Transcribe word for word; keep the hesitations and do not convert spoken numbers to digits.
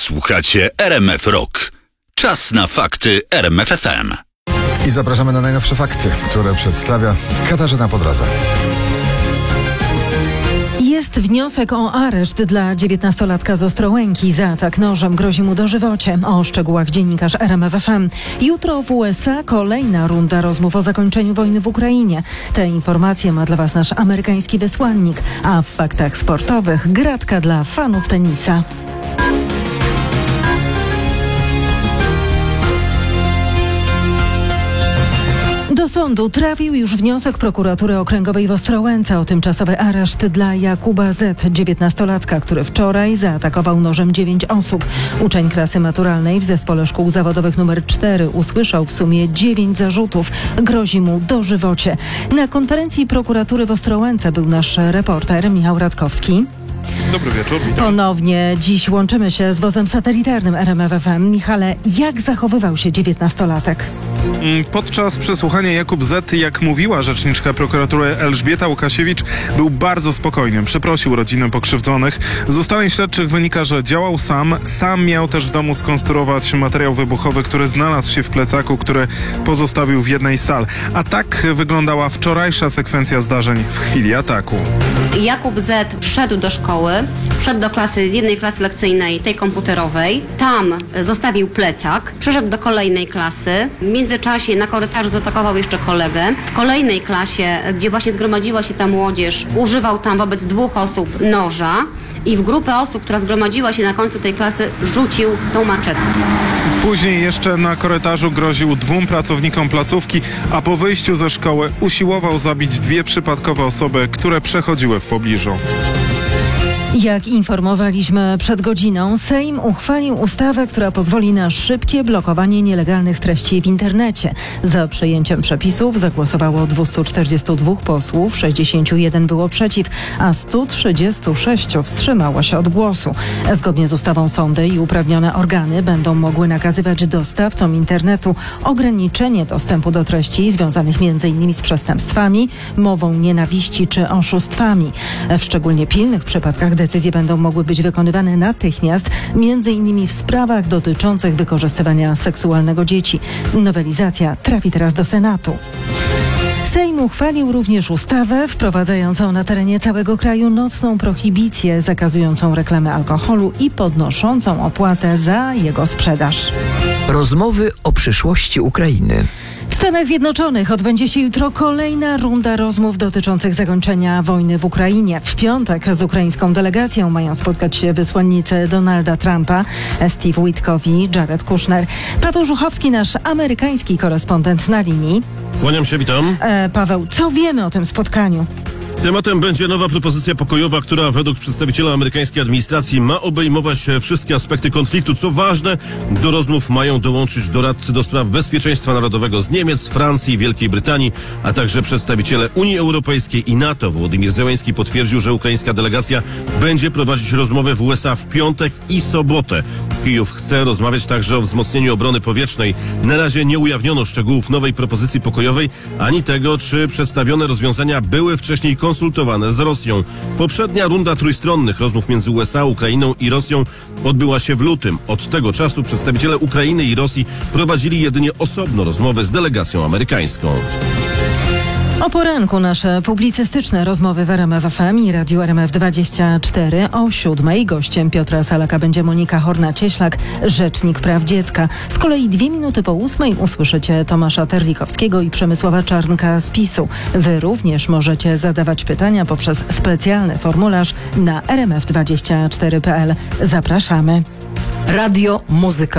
Słuchacie R M F Rock. Czas na fakty R M F F M. I zapraszamy na najnowsze fakty, które przedstawia Katarzyna Podroza. Jest wniosek o areszt dla dziewiętnastolatka z Ostrołęki. Za atak nożem grozi mu dożywocie. O szczegółach dziennikarz R M F F M. Jutro w U S A kolejna runda rozmów o zakończeniu wojny w Ukrainie. Te informacje ma dla Was nasz amerykański wysłannik. A w faktach sportowych gratka dla fanów tenisa. Do sądu trafił już wniosek prokuratury okręgowej w Ostrołęce o tymczasowy areszt dla Jakuba Z., dziewiętnastolatka, który wczoraj zaatakował nożem dziewięć osób. Uczeń klasy maturalnej w Zespole Szkół Zawodowych numer cztery usłyszał w sumie dziewięć zarzutów. Grozi mu dożywocie. Na konferencji prokuratury w Ostrołęce był nasz reporter Michał Radkowski. Dobry wieczór, witam. Ponownie dziś łączymy się z wozem satelitarnym R M F F M. Michale, jak zachowywał się dziewiętnastolatek? Podczas przesłuchania Jakub Z., jak mówiła rzeczniczka prokuratury Elżbieta Łukasiewicz, był bardzo spokojny. Przeprosił rodzinę pokrzywdzonych. Z ustaleń śledczych wynika, że działał sam. Sam miał też w domu skonstruować materiał wybuchowy, który znalazł się w plecaku, który pozostawił w jednej z sal. A tak wyglądała wczorajsza sekwencja zdarzeń w chwili ataku. Jakub Z. wszedł do szkoły, wszedł do klasy, jednej klasy lekcyjnej, tej komputerowej. Tam zostawił plecak, przeszedł do kolejnej klasy. W międzyczasie na korytarzu zaatakował jeszcze kolegę. W kolejnej klasie, gdzie właśnie zgromadziła się ta młodzież, używał tam wobec dwóch osób noża i w grupę osób, która zgromadziła się na końcu tej klasy, rzucił tą maczetę. Później jeszcze na korytarzu groził dwóm pracownikom placówki, a po wyjściu ze szkoły usiłował zabić dwie przypadkowe osoby, które przechodziły w pobliżu. Jak informowaliśmy przed godziną, Sejm uchwalił ustawę, która pozwoli na szybkie blokowanie nielegalnych treści w internecie. Za przyjęciem przepisów zagłosowało dwieście czterdzieści dwa posłów, sześćdziesiąt jeden było przeciw, a sto trzydzieści sześć wstrzymało się od głosu. Zgodnie z ustawą sądy i uprawnione organy będą mogły nakazywać dostawcom internetu ograniczenie dostępu do treści związanych między innymi z przestępstwami, mową nienawiści czy oszustwami. W szczególnie pilnych przypadkach decyzje będą mogły być wykonywane natychmiast, między innymi w sprawach dotyczących wykorzystywania seksualnego dzieci. Nowelizacja trafi teraz do Senatu. Sejm uchwalił również ustawę wprowadzającą na terenie całego kraju nocną prohibicję zakazującą reklamy alkoholu i podnoszącą opłatę za jego sprzedaż. Rozmowy o przyszłości Ukrainy. W Stanach Zjednoczonych odbędzie się jutro kolejna runda rozmów dotyczących zakończenia wojny w Ukrainie. W piątek z ukraińską delegacją mają spotkać się wysłannicy Donalda Trumpa, Steve Witkow i Jared Kushner. Paweł Żuchowski, nasz amerykański korespondent na linii. Kłaniam się, witam. E, Paweł, co wiemy o tym spotkaniu? Tematem będzie nowa propozycja pokojowa, która według przedstawiciela amerykańskiej administracji ma obejmować wszystkie aspekty konfliktu. Co ważne, do rozmów mają dołączyć doradcy do spraw bezpieczeństwa narodowego z Niemiec, Francji i Wielkiej Brytanii, a także przedstawiciele Unii Europejskiej i NATO. Wołodymyr Zełenski potwierdził, że ukraińska delegacja będzie prowadzić rozmowy w U S A w piątek i sobotę. Kijów chce rozmawiać także o wzmocnieniu obrony powietrznej. Na razie nie ujawniono szczegółów nowej propozycji pokojowej, ani tego, czy przedstawione rozwiązania były wcześniej konsultowane z Rosją. Poprzednia runda trójstronnych rozmów między U S A, Ukrainą i Rosją odbyła się w lutym. Od tego czasu przedstawiciele Ukrainy i Rosji prowadzili jedynie osobno rozmowy z delegacją amerykańską. O poranku nasze publicystyczne rozmowy w R M F F M i Radiu R M F dwadzieścia cztery o siódmej. Gościem Piotra Salaka będzie Monika Horna-Cieślak, rzecznik praw dziecka. Z kolei dwie minuty po ósmej usłyszycie Tomasza Terlikowskiego i Przemysława Czarnka z PiSu. Wy również możecie zadawać pytania poprzez specjalny formularz na r m f dwadzieścia cztery kropka p l. Zapraszamy. Radio, muzyka.